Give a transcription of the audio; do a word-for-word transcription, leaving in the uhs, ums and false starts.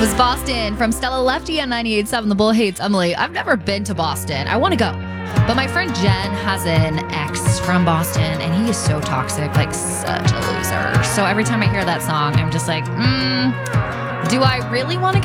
Was Boston from Stella Lefty on ninety-eight point seven. The Bull Hates Emily. I've never been to Boston. I want to go. But my friend Jen has an ex from Boston, and he is so toxic, like such a loser. So every time I hear that song, I'm just like, mm, do I really want to